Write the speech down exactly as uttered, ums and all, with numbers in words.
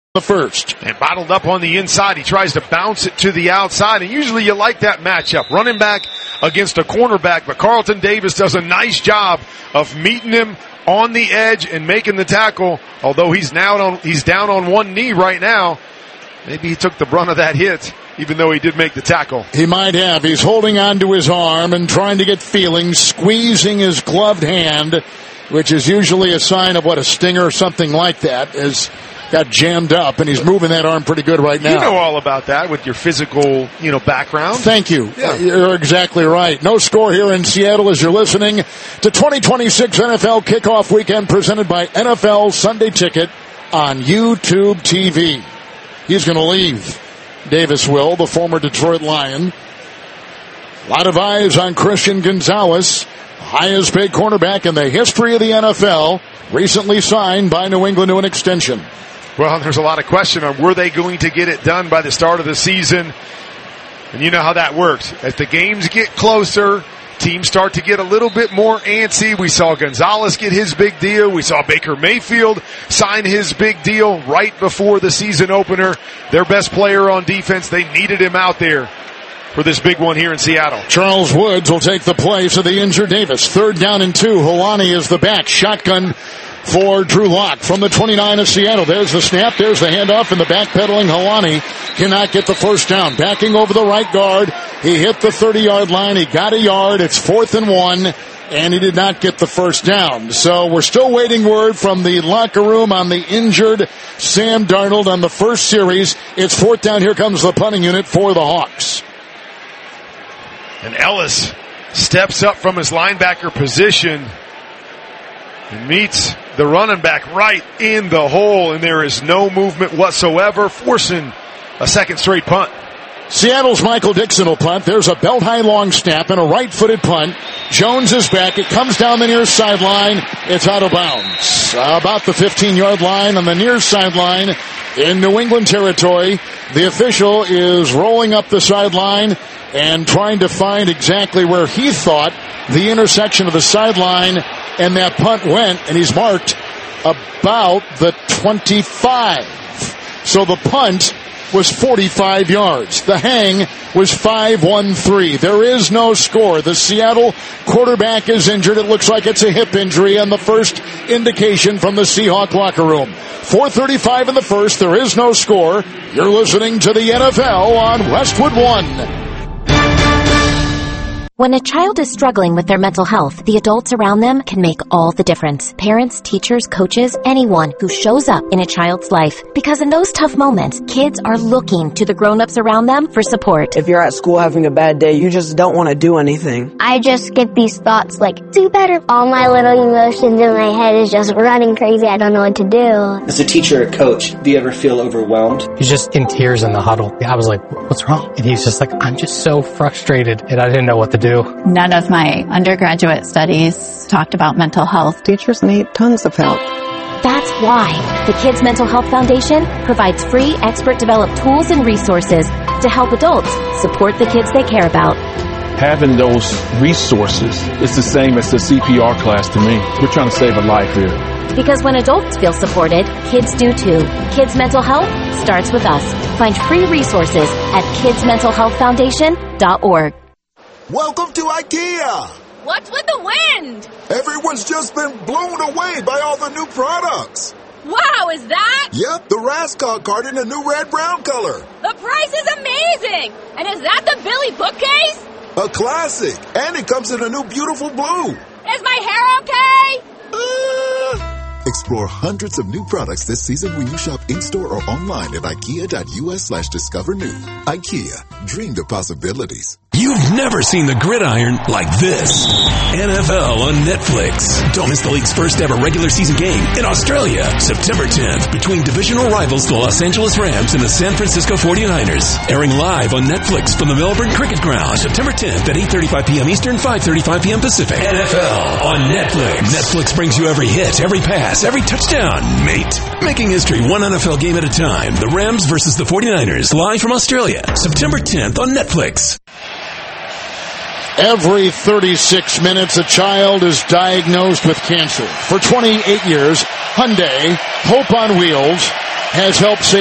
the first. And bottled up on the inside. He tries to bounce it to the outside. And usually you like that matchup. Running back against a cornerback. But Carlton Davis does a nice job of meeting him on the edge and making the tackle. Although he's now on, he's down on one knee right now. Maybe he took the brunt of that hit, even though he did make the tackle. He might have. He's holding on to his arm and trying to get feeling, squeezing his gloved hand, which is usually a sign of what, a stinger or something like that, is got jammed up, and he's moving that arm pretty good right now. You know all about that with your physical, you know, background. Thank you. Yeah. You're exactly right. No score here in Seattle as you're listening to twenty twenty-six N F L Kickoff Weekend presented by N F L Sunday Ticket on YouTube T V. He's going to leave. Davis will, the former Detroit Lion. A lot of eyes on Christian Gonzalez, highest paid cornerback in the history of the N F L, recently signed by New England to an extension. Well, there's a lot of question on were they going to get it done by the start of the season. And you know how that works. As the games get closer, teams start to get a little bit more antsy. We saw Gonzalez get his big deal. We saw Baker Mayfield sign his big deal right before the season opener. Their best player on defense, they needed him out there for this big one here in Seattle. Charles Woods will take the place of the injured Davis. Third down and two. Helani is the back. Shotgun for Drew Lock from the twenty-nine of Seattle. There's the snap. There's the handoff, and the backpedaling Helani cannot get the first down. Backing over the right guard. He hit the thirty-yard line. He got a yard. It's fourth and one, and he did not get the first down. So we're still waiting word from the locker room on the injured Sam Darnold on the first series. It's fourth down. Here comes the punting unit for the Hawks. And Ellis steps up from his linebacker position and meets the running back right in the hole, and there is no movement whatsoever, forcing a second straight punt. Seattle's Michael Dixon will punt. There's a belt-high long snap and a right-footed punt. Jones is back. It comes down the near sideline. It's out of bounds. Uh, about the fifteen-yard line on the near sideline in New England territory. The official is rolling up the sideline and trying to find exactly where he thought the intersection of the sideline and that punt went, and he's marked about the twenty-five. So the punt was forty-five yards. The hang was five one three. There is no score. The Seattle quarterback is injured. It looks like it's a hip injury, and the first indication from the Seahawk locker room. four thirty-five in the first. There is no score. You're listening to the N F L on Westwood One. When a child is struggling with their mental health, the adults around them can make all the difference. Parents, teachers, coaches, anyone who shows up in a child's life. Because in those tough moments, kids are looking to the grown-ups around them for support. If you're at school having a bad day, you just don't want to do anything. I just get these thoughts like, do better. All my little emotions in my head is just running crazy. I don't know what to do. As a teacher or coach, do you ever feel overwhelmed? He's just in tears in the huddle. I was like, what's wrong? And he's just like, I'm just so frustrated, and I didn't know what to do. None of my undergraduate studies talked about mental health. Teachers need tons of help. That's why the Kids Mental Health Foundation provides free expert-developed tools and resources to help adults support the kids they care about. Having those resources is the same as the C P R class to me. We're trying to save a life here. Because when adults feel supported, kids do too. Kids Mental Health starts with us. Find free resources at kids mental health foundation dot org. Welcome to IKEA! What's with the wind? Everyone's just been blown away by all the new products. Wow, is that? Yep, the Rascot card in a new red-brown color. The price is amazing! And is that the Billy bookcase? A classic, and it comes in a new beautiful blue. Is my hair okay? Uh... Explore hundreds of new products this season when you shop in-store or online at ikea.us slash discover new. IKEA, dream the possibilities. You've never seen the gridiron like this. N F L on Netflix. Don't miss the league's first ever regular season game in Australia, September tenth, between divisional rivals the Los Angeles Rams and the San Francisco forty-niners. Airing live on Netflix from the Melbourne Cricket Ground, September tenth at eight thirty-five p.m. Eastern, five thirty-five p.m. Pacific. N F L on Netflix. Netflix brings you every hit, every pass, every touchdown, mate. Making history one N F L game at a time. The Rams versus the forty-niners, live from Australia, September tenth on Netflix. Every thirty-six minutes, a child is diagnosed with cancer. For twenty-eight years, Hyundai, Hope on Wheels, has helped save